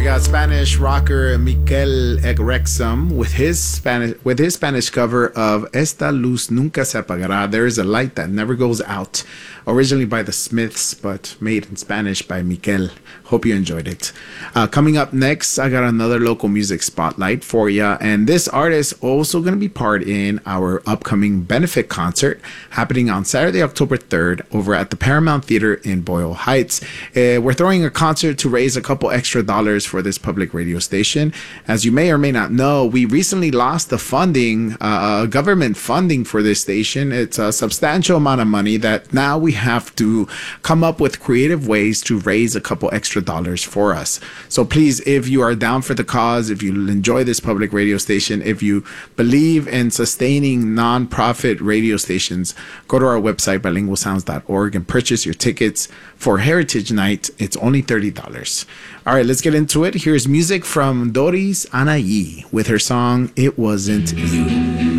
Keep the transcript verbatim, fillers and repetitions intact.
We got Spanish rocker Mikel Egrexam with his Spanish with his Spanish cover of Esta Luz Nunca Se Apagará. There is a light that never goes out. Originally by the Smiths, but made in Spanish by Mikel. Hope you enjoyed it. Uh, coming up next, I got another local music spotlight for you. And this artist also going to be part in our upcoming benefit concert happening on Saturday, October third over at the Paramount Theater in Boyle Heights. Uh, we're throwing a concert to raise a couple extra dollars for this public radio station. As you may or may not know, we recently lost the funding, uh, government funding for this station. It's a substantial amount of money that now we have to come up with creative ways to raise a couple extra dollars for us. So please, if you are down for the cause, if you enjoy this public radio station, if you believe in sustaining nonprofit radio stations, go to our website, bilingual sounds dot org, and purchase your tickets for Heritage Night. It's only thirty dollars. All right, let's get into it. Here's music from Doris Anayi with her song, It Wasn't You.